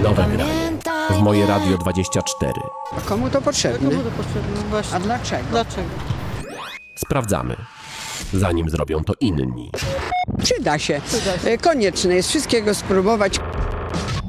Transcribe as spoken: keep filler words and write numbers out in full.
Nowe granie w Moje Radio dwadzieścia cztery. A komu to potrzebne? Komu to potrzebne? Właśnie. A dlaczego? Dlaczego? Sprawdzamy, zanim zrobią to inni. Przyda się. Przyda się. E, Konieczne jest wszystkiego spróbować.